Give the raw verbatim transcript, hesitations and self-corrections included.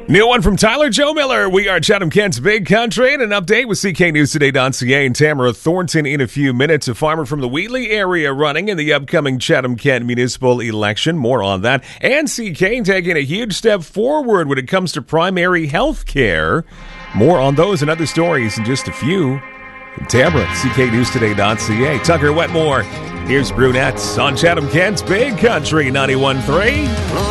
New one from Tyler Joe Miller. We are Chatham Kent's Big Country, and an update with C K News Today dot C A and Tamara Thornton in a few minutes. A farmer from the Wheatley area running in the upcoming Chatham Kent municipal election. More on that. And C K taking a huge step forward when it comes to primary health care. More on those and other stories in just a few. And Tamara, C K News Today dot C A. Tucker Wetmore. Here's Brunettes on Chatham Kent's Big Country ninety-one point three.